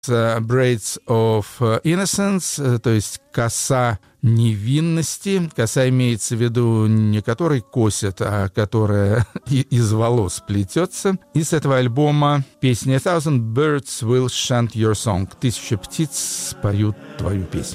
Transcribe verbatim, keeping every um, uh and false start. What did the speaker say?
Braids of Innocence, то есть коса невинности. Коса имеется в виду не которой косят, а которая из волос плетется. Из этого альбома песня «A thousand birds will chant your song». Тысяча птиц споют твою песню.